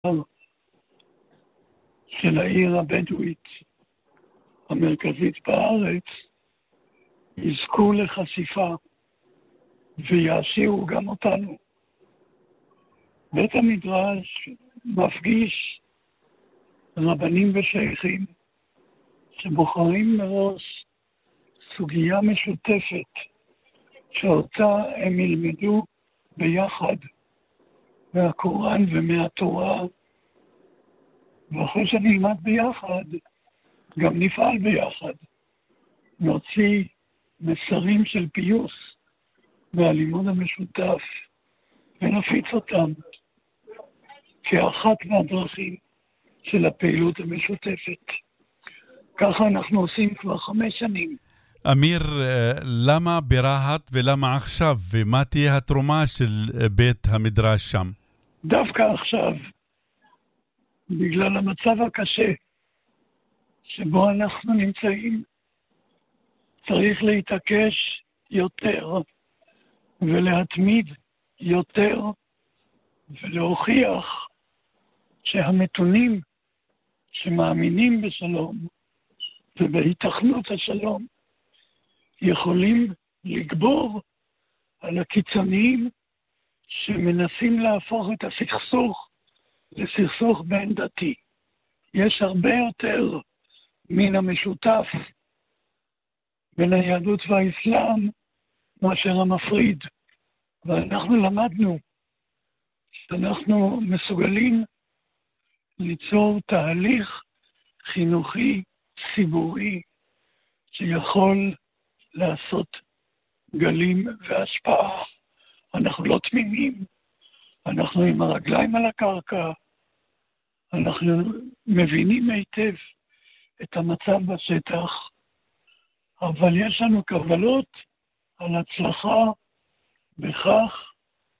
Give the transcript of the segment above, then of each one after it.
של העיר הבדואית המרכזית בארץ יזכו לחשיפה ויעשירו גם אותנו. בית המדרש מפגיש רבנים ושייכים שבוחרים מראש סוגיה משותפת שאותה הם ילמדו ביחד מהקוראן ומהתורה, ואחרי שנלמד ביחד גם נפעל ביחד, נוציא מסרים של פיוס מהלימוד המשותף ונפיץ אותם כאחת מהדרכים של הפעילות המשותפת. ככה אנחנו עושים כבר 5 שנים. אמיר, למה ברהט ולמה עכשיו? ומה תהיה התרומה של בית המדרש שם? דווקא עכשיו, בגלל המצב הקשה שבו אנחנו נמצאים, צריך להתעקש יותר ולהתמיד יותר ולהוכיח שהמתונים שמאמינים בשלום ובהיתכנות השלום יכולים לגבור על הקיצוניים שמנסים להפוך את הסכסוך לסכסוך בין דתי. יש הרבה יותר מן המשותף בין היהדות והאסלאם מאשר המפריד. ואנחנו למדנו שאנחנו מסוגלים ליצור תהליך חינוכי ציבורי שיכול לעשות גלים והשפעה. אנחנו לא תמימים, אנחנו עם הרגליים על הקרקע, אנחנו מבינים היטב את המצב בשטח, אבל יש לנו קבלות על הצלחה בכך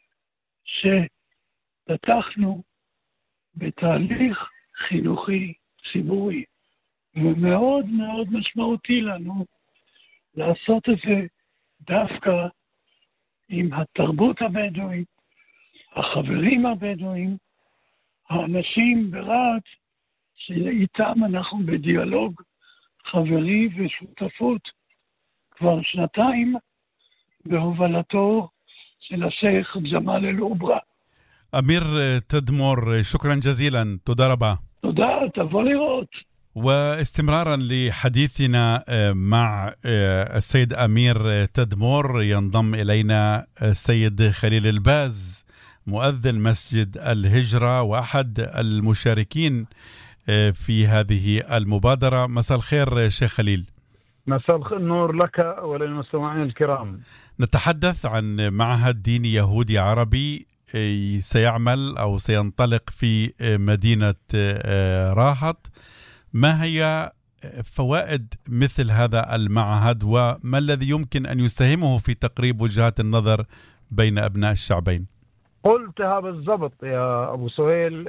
שפתחנו בתהליך חינוכי ציבורי, ומאוד מאוד משמעותי לנו לעשות את זה דווקא עם התרבות הבדואית, החברים הבדואים, האנשים ברהט שאיתם אנחנו בדיאלוג חברי ושותפות כבר 2 בהובלתו של השייך ג'מאל אל-עוברה. אמיר תדמור, שukran جزيلا, תודה רבה. תודה, תבוא לראות. واستمرارا لحديثنا مع السيد أمير تدمور ينضم إلينا السيد خليل الباز مؤذن مسجد الهجرة وأحد المشاركين في هذه المبادرة. مساء الخير شيخ خليل. مساء النور لك وللمستمعين الكرام. نتحدث عن معهد ديني يهودي عربي سيعمل أو سينطلق في مدينة راحت. ما هي فوائد مثل هذا المعهد وما الذي يمكن أن يساهمه في تقريب وجهات النظر بين أبناء الشعبين؟ قلتها بالضبط يا أبو سهيل،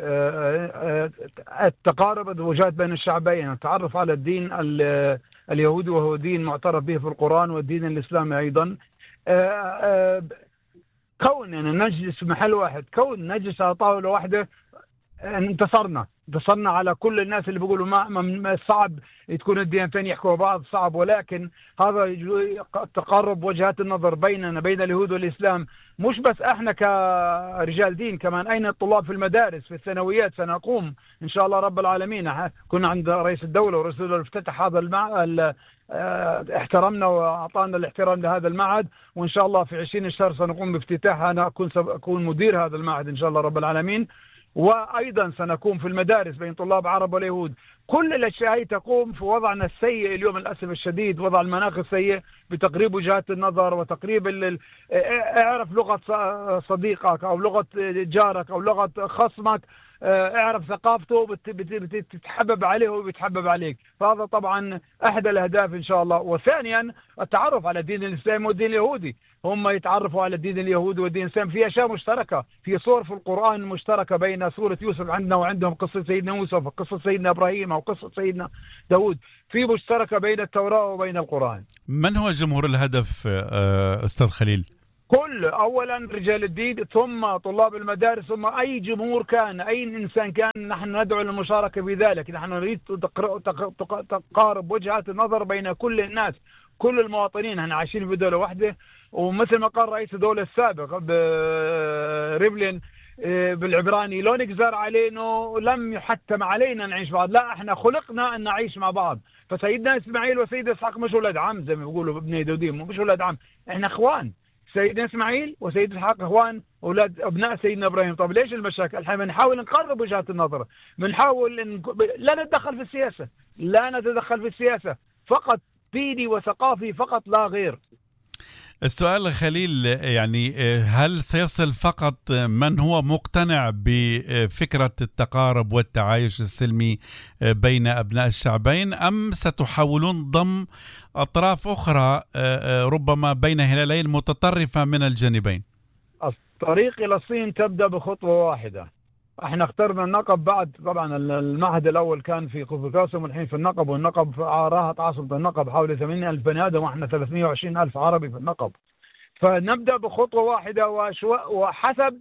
التقارب وجهات بين الشعبين، التعرف على الدين اليهودي وهو دين معترف به في القرآن والدين الإسلامي أيضا. كوننا نجلس في محل واحد، كون نجلس على طاولة واحدة، انتصرنا على كل الناس اللي بيقولوا ما صعب تكون الديانتين يحكوا بعض، صعب، ولكن هذا تقرب وجهات النظر بيننا بين اليهود والإسلام. مش بس احنا كرجال دين، كمان اين الطلاب في المدارس في الثانويات. سنقوم ان شاء الله رب العالمين، كنا عند رئيس الدولة ورئيس الدولة افتتح هذا المعهد، احترمنا واعطانا الاحترام لهذا المعهد، وان شاء الله في 20 شهر سنقوم بافتتاحها. انا اكون مدير هذا المعهد ان شاء الله رب العالمين. وأيضا سنكون في المدارس بين طلاب عرب واليهود. كل الأشياء هي تقوم في وضعنا السيء اليوم للأسف الشديد، وضع المناخ السيء، بتقريب وجهات النظر وتقريب اعرف لغة صديقك أو لغة جارك أو لغة خصمك، اعرف ثقافته، بتتحبب عليه وبيتحبب عليك. فهذا طبعا أحد الأهداف إن شاء الله. وثانيا التعرف على الدين الإسلامي والدين اليهودي، هم يتعرفوا على الدين اليهودي والدين الإسلامي. في أشياء مشتركة، في صور في القرآن مشتركة بين سورة يوسف عندنا وعندهم، قصة سيدنا يوسف وقصة سيدنا إبراهيم أو قصة سيدنا داود، في مشتركة بين التوراة وبين القرآن. من هو جمهور الهدف أستاذ خليل؟ كل أولا رجال الدين، ثم طلاب المدارس، ثم أي جمهور كان، أي إنسان كان. نحن ندعو للمشاركة في ذلك. نحن نريد تقارب وجهات النظر بين كل الناس، كل المواطنين. نحن عايشين في دولة واحدة، ومثل ما قال رئيس الدولة السابق ريفلين بالعبراني: لو نقزر علينا لم يحتم علينا نعيش بعض، لا احنا خلقنا ان نعيش مع بعض. فسيدنا اسماعيل وسيدنا اسحاق مش ولاد عم زي ما بيقولوا ابن دوديم، مش ولاد عم، احنا اخوان. سيدنا اسماعيل وسيدنا اسحاق اخوان، اولاد ابناء سيدنا ابراهيم. طب ليش المشاكل؟ احنا بنحاول نقرب وجهات النظر، بنحاول لا نتدخل في السياسة، لا نتدخل في السياسة، فقط ديني وثقافي فقط لا غير. السؤال خليل، يعني هل سيصل فقط من هو مقتنع بفكرة التقارب والتعايش السلمي بين أبناء الشعبين، أم ستحاولون ضم أطراف أخرى ربما بين هلالين متطرفة من الجانبين؟ الطريق إلى الصين تبدأ بخطوة واحدة. احنا اخترنا النقب بعد طبعا المعهد الاول كان في كفر قاسم، والحين في النقب، والنقب راحت عاصمة النقب حوالي 80,000 بني ادم، واحنا 320,000 عربي في النقب. فنبدأ بخطوة واحدة، وحسب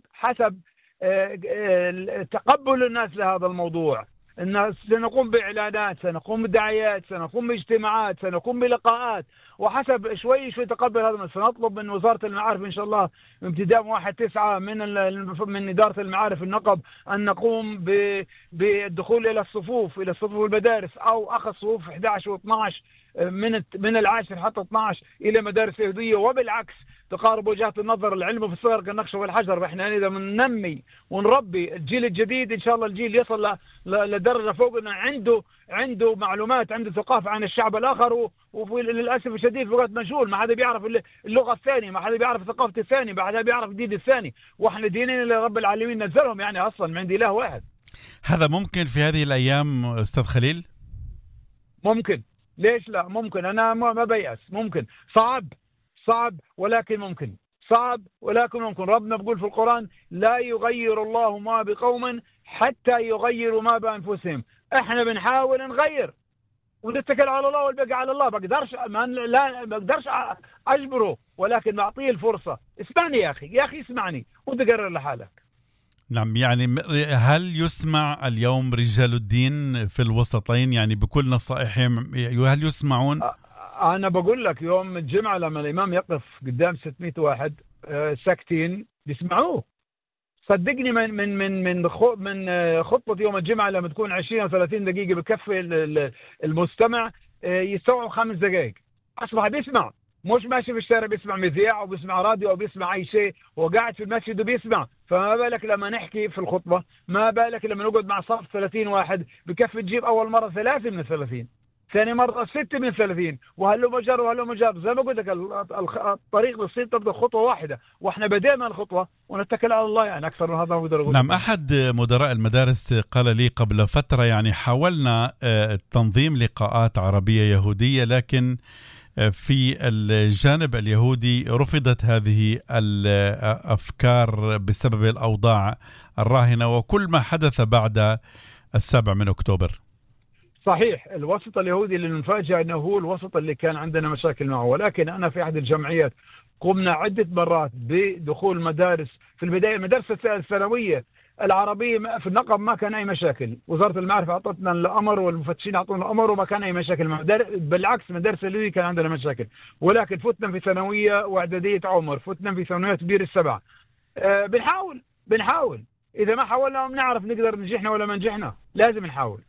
تقبل الناس لهذا الموضوع. الناس سنقوم بإعلانات، سنقوم بدعايات، سنقوم باجتماعات، سنقوم بلقاءات، وحسب شوي تقبل هذا. سنطلب من وزارة المعارف إن شاء الله ابتداء 1/9 من إدارة المعارف النقب أن نقوم بالدخول إلى الصفوف المدارس، أو أخذ صفوف 11 و12 من العاشر حتى 12 إلى مدارس يهودية، وبالعكس تقارب وجهات النظر. العلم في الصغر كالنقش والحجر. احنا إذا بننمي ونربي الجيل الجديد إن شاء الله الجيل يصل لدرجة فوق أنه عنده معلومات، عنده ثقافة عن الشعب الآخر. وللأسف الشديد في وقت مجهول، ما حدا بيعرف اللغة الثانية، ما حدا بيعرف ثقافة الثاني، ما حدا بيعرف الدين الثاني، واحنا ديننا لرب العالمين نزلهم، يعني أصلا من عند إله واحد. هذا ممكن في هذه الأيام أستاذ خليل؟ ممكن، ليش لا؟ ممكن. أنا ما بيأس. ممكن. صعب ولكن ممكن. صعب ولكن ممكن. ربنا بيقول في القرآن: لا يغير الله ما بقوم حتى يغيروا ما بأنفسهم. احنا بنحاول نغير ونتكل على الله والبقى على الله. ما بقدرش اجبره، ولكن بعطيه الفرصة. اسمعني يا اخي اسمعني وتقرر لحالك. نعم، يعني هل يسمع اليوم رجال الدين في الوسطين يعني بكل نصائحهم؟ هل يسمعون؟ أنا بقول لك يوم الجمعة لما الإمام يقف قدام 600 واحد ساكتين بيسمعوه. صدقني من خطبة يوم الجمعة لما تكون 20 أو 30 دقيقة بكفي المستمع يستوعب 5 دقائق. أصبح بيسمع، مش ماشي في الشارع بيسمع مذياع أو بيسمع راديو أو بيسمع أي شيء، وقاعد في المسجد وبيسمع. فما بالك لما نحكي في الخطبة؟ ما بالك لما نقعد مع صف 30 واحد بكفي تجيب أول مرة 3 من 30، ثاني مرة 6 من 30، وهلو مجر. زي ما قلت لك الطريق للصين تبدأ خطوة واحدة، واحنا بدينا الخطوة ونتكل على الله. يعني أكثر من هذا ما أقدر أقول. نعم، أحد مدراء المدارس قال لي قبل فترة يعني حاولنا تنظيم لقاءات عربية يهودية، لكن في الجانب اليهودي رفضت هذه الأفكار بسبب الأوضاع الراهنة وكل ما حدث بعد 7 أكتوبر. صحيح، الوسط اليهودي اللي نفاجأ أنه هو الوسط اللي كان عندنا مشاكل معه. ولكن أنا في أحد الجمعيات قمنا عدة مرات بدخول مدارس. في البداية المدارس الثانوية العربية في النقب ما كان أي مشاكل، وزارة المعارف أعطتنا الأمر والمفتشين أعطونا الأمر وما كان أي مشاكل. بالعكس مدارس اليهودية كان عندنا مشاكل. ولكن فتنا في ثانوية وإعدادية عمر، فتنا في ثانويات بير السبع. بنحاول. إذا ما حاولنا بنعرف نقدر نجحنا ولا ما نجحنا. لازم نحاول.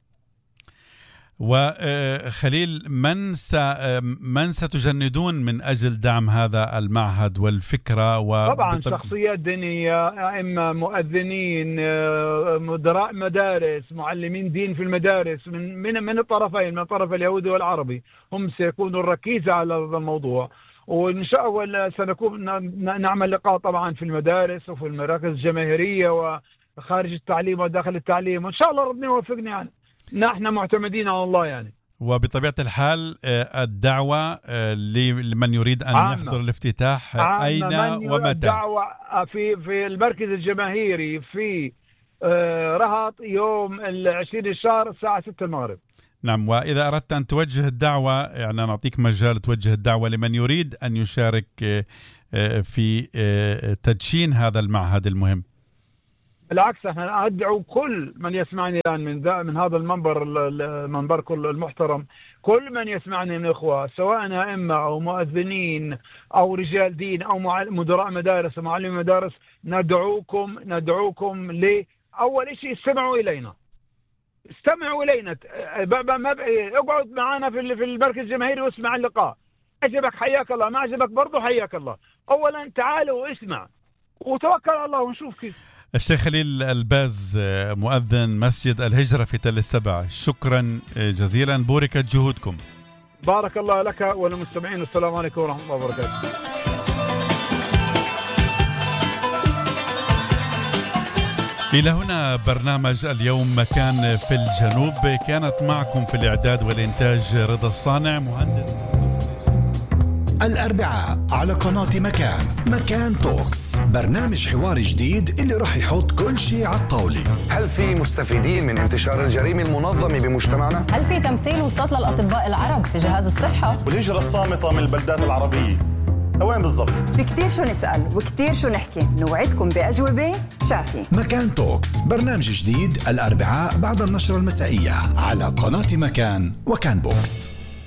وخليل، من ستجندون من أجل دعم هذا المعهد والفكرة؟ طبعا شخصيات دينية، أئمة، مؤذنين، مدراء مدارس، معلمين دين في المدارس من الطرفين، من الطرف اليهودي والعربي. هم سيكونوا الركيزة على هذا الموضوع. وإن شاء الله سنكون نعمل لقاء طبعا في المدارس وفي المراكز الجماهيرية وخارج التعليم وداخل التعليم، وإن شاء الله ربنا يوفقنا. يعني نحن معتمدين على الله يعني. وبطبيعة الحال الدعوة لمن يريد أن يحضر الافتتاح أين ومتى؟ الدعوة في المركز الجماهيري في رهط يوم 20 الشهر الساعة 6 المغرب. نعم، وإذا أردت أن توجه الدعوة، يعني نعطيك مجال توجه الدعوة لمن يريد أن يشارك في تدشين هذا المعهد المهم. بالعكس، احنا أدعو كل من يسمعني الآن من هذا منبركم المحترم، كل من يسمعني من الإخوة، سواء أئمة أو مؤذنين أو رجال دين أو مدراء مدارس ومعلمي مدارس، ندعوكم لأول شيء استمعوا إلينا. اقعد معنا في المركز الجماهيري واسمع اللقاء. عجبك حياك الله، ما عجبك برضو حياك الله. أولا تعالوا واسمع وتوكل على الله ونشوف كيف. الشيخ خليل الباز، مؤذن مسجد الهجرة في تل السبع، شكرا جزيلا، بوركت جهودكم. بارك الله لك وللمستمعين، والسلام عليكم ورحمة الله وبركاته. إلى هنا برنامج اليوم مكان في الجنوب. كانت معكم في الإعداد والإنتاج رضا الصانع، مهندس الأربعاء على قناة مكان توكس، برنامج حواري جديد اللي راح يحط كل شيء على الطاولة. هل في مستفيدين من انتشار الجريمة المنظمة بمجتمعنا؟ هل في تمثيل وصلت للأطباء العرب في جهاز الصحة؟ والهجرة الصامتة من البلدات العربية وين بالضبط؟ في كتير شو نسأل وكتير شو نحكي، نوعدكم بأجوبة شافية. مكان توكس، برنامج جديد الأربعاء بعد النشرة المسائية على قناة مكان وكان بوكس.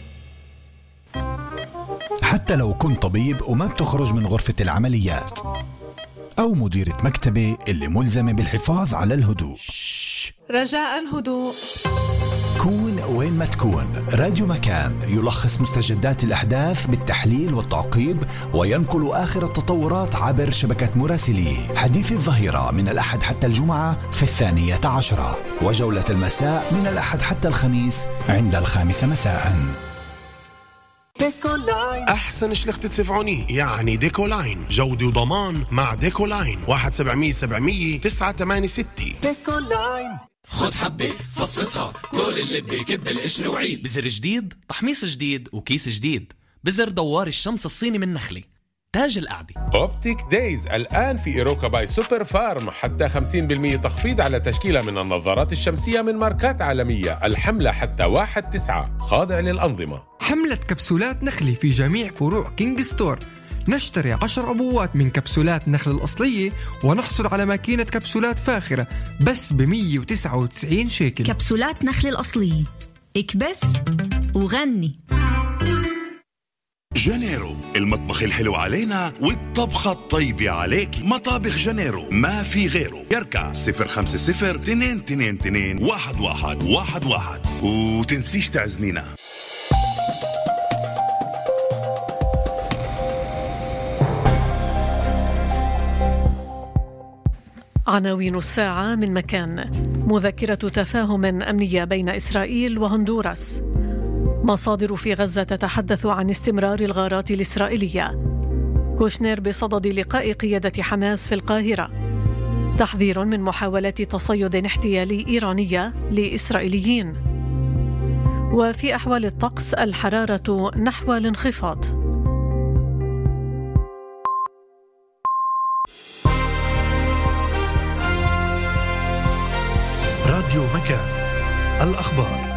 حتى لو كنت طبيب وما بتخرج من غرفة العمليات، أو مديرة مكتبة اللي ملزمة بالحفاظ على الهدوء، رجاء هدوء. كون وين ما تكون، راديو مكان يلخص مستجدات الأحداث بالتحليل والتعقيب، وينقل آخر التطورات عبر شبكة مراسليه. حديث الظهيرة من الأحد حتى الجمعة في 12:10، وجولة المساء من الأحد حتى الخميس عند 5 مساء. ديكولاين، أحسن شلخت تسفعوني يعني ديكولاين، جودة وضمان مع ديكولاين. 1-700-700-986. ديكولاين، خد حبة فصفصها، كل اللي بيكب القشر وعيد. بزر جديد، تحميص جديد، وكيس جديد. بزر دوار الشمس الصيني من نخلة، تاج القعدة. أوبتيك دايز الآن في إيروكا باي سوبر فارم، حتى 50% تخفيض على تشكيلة من النظارات الشمسية من ماركات عالمية. الحملة حتى 1/9، خاضع للأنظمة. حملة كبسولات نخلي في جميع فروع كينج ستور. نشتري 10 عبوات من كبسولات نخل الأصلية ونحصل على ماكينة كبسولات فاخرة بس ب199 شيكل. كبسولات نخل الأصلية، اكبس وغني. جانيرو، المطبخ الحلو علينا والطبخة الطيبة عليك. مطابخ جانيرو ما في غيره. يركع 050-222-1111 وتنسيش تعزمينا. عناوين الساعة من مكان. مذكرة تفاهم أمنية بين إسرائيل وهندوراس. مصادر في غزة تتحدث عن استمرار الغارات الإسرائيلية. كوشنير بصدد لقاء قيادة حماس في القاهرة. تحذير من محاولات تصيد احتيالي إيرانية لإسرائيليين. وفي أحوال الطقس الحرارة نحو الانخفاض. راديو مكان، الأخبار.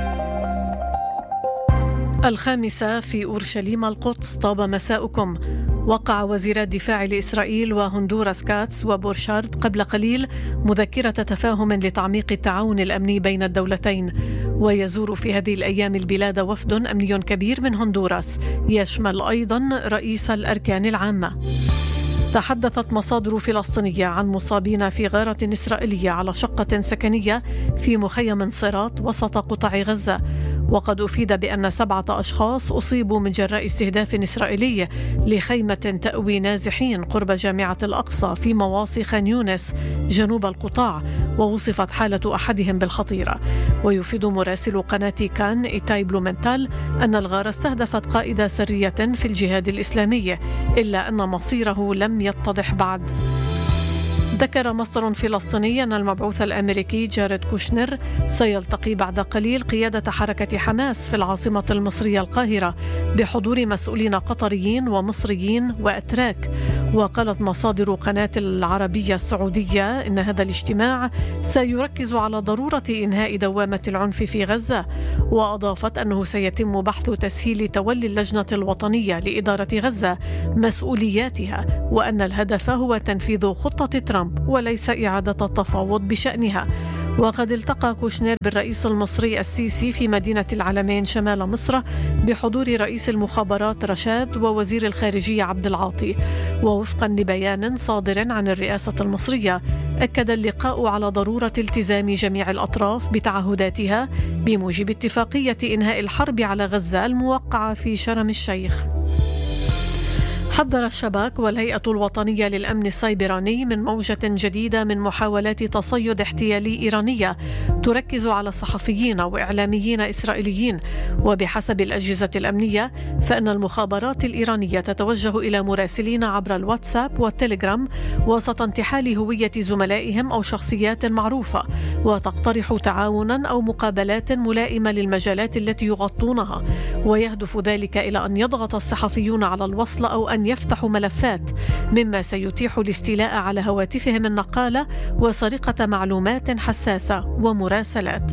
5 في أورشليم القدس، طاب مساؤكم. وقع وزير الدفاع لإسرائيل وهندوراس كاتس وبورشارد قبل قليل مذكرة تفاهم لتعميق التعاون الأمني بين الدولتين. ويزور في هذه الأيام البلاد وفد أمني كبير من هندوراس، يشمل أيضا رئيس الأركان العامة. تحدثت مصادر فلسطينية عن مصابين في غارة إسرائيلية على شقة سكنية في مخيم صراط وسط قطاع غزة. وقد أفيد بأن 7 أشخاص أصيبوا من جراء استهداف إسرائيلي لخيمة تأوي نازحين قرب جامعة الأقصى في مواصي خان يونس جنوب القطاع، ووصفت حالة أحدهم بالخطيرة. ويفيد مراسل قناة كان إيتاي بلومنتال أن الغارة استهدفت قائد سرية في الجهاد الإسلامي، إلا أن مصيره لم يتضح بعد. ذكر مصدر فلسطيني أن المبعوث الأمريكي جاريد كوشنر سيلتقي بعد قليل قيادة حركة حماس في العاصمة المصرية القاهرة بحضور مسؤولين قطريين ومصريين وأتراك. وقالت مصادر قناة العربية السعودية إن هذا الاجتماع سيركز على ضرورة إنهاء دوامة العنف في غزة، وأضافت أنه سيتم بحث تسهيل تولي اللجنة الوطنية لإدارة غزة مسؤولياتها، وأن الهدف هو تنفيذ خطة ترامب وليس إعادة التفاوض بشأنها. وقد التقى كوشنر بالرئيس المصري السيسي في مدينة العلمين شمال مصر بحضور رئيس المخابرات رشاد ووزير الخارجية عبد العاطي. ووفقا لبيان صادر عن الرئاسة المصرية، أكد اللقاء على ضرورة التزام جميع الأطراف بتعهداتها بموجب اتفاقية إنهاء الحرب على غزة الموقعة في شرم الشيخ. حذر الشباك والهيئة الوطنية للأمن السيبراني من موجة جديدة من محاولات تصيد احتيالي إيرانية تركز على صحفيين وإعلاميين إسرائيليين. وبحسب الأجهزة الأمنية فإن المخابرات الإيرانية تتوجه إلى مراسلين عبر الواتساب والتليجرام وسط انتحال هوية زملائهم أو شخصيات معروفة، وتقترح تعاونا أو مقابلات ملائمة للمجالات التي يغطونها، ويهدف ذلك إلى أن يضغط الصحفيون على الوصل أو أن يفتحوا ملفات، مما سيتيح الاستيلاء على هواتفهم النقالة وسرقة معلومات حساسة ومراسلات.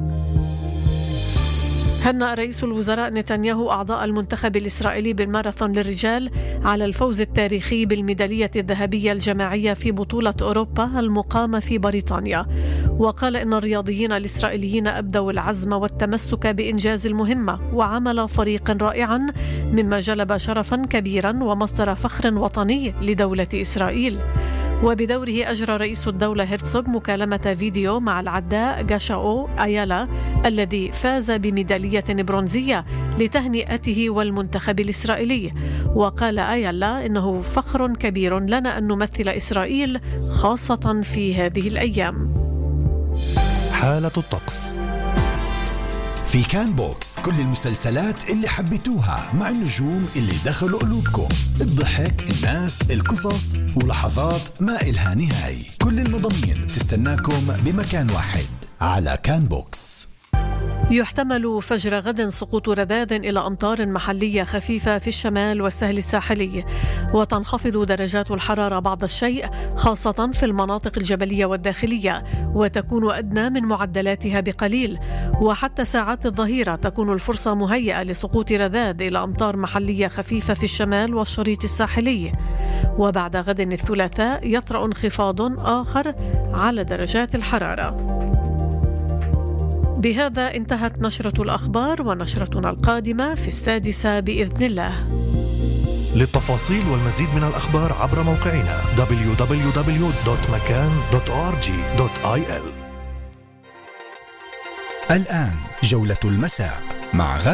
هنأ رئيس الوزراء نتنياهو أعضاء المنتخب الإسرائيلي بالماراثون للرجال على الفوز التاريخي بالميدالية الذهبية الجماعية في بطولة أوروبا المقامة في بريطانيا. وقال إن الرياضيين الإسرائيليين أبدوا العزم والتمسك بإنجاز المهمة وعمل فريق رائعا، مما جلب شرفا كبيرا ومصدر فخر وطني لدولة إسرائيل. وبدوره أجرى رئيس الدولة هرتسوغ مكالمة فيديو مع العداء غاشاو أيالا الذي فاز بميدالية برونزية لتهنئته والمنتخب الإسرائيلي. وقال أيالا إنه فخر كبير لنا أن نمثل إسرائيل خاصة في هذه الأيام. حالة الطقس في كان بوكس، كل المسلسلات اللي حبيتوها مع النجوم اللي دخلوا قلوبكم، الضحك، الناس، القصص ولحظات ما إلها نهاية. كل المضامين تستناكم بمكان واحد على كان بوكس. يحتمل فجر غد سقوط رذاذ إلى أمطار محلية خفيفة في الشمال والسهل الساحلي، وتنخفض درجات الحرارة بعض الشيء خاصة في المناطق الجبلية والداخلية، وتكون أدنى من معدلاتها بقليل. وحتى ساعات الظهيرة تكون الفرصة مهيئة لسقوط رذاذ إلى أمطار محلية خفيفة في الشمال والشريط الساحلي. وبعد غد الثلاثاء يطرأ انخفاض آخر على درجات الحرارة. بهذا انتهت نشرة الأخبار، ونشرتنا القادمة في 6 بإذن الله. للتفاصيل والمزيد من الأخبار عبر موقعنا www.makan.org.il. الآن جولة المساء مع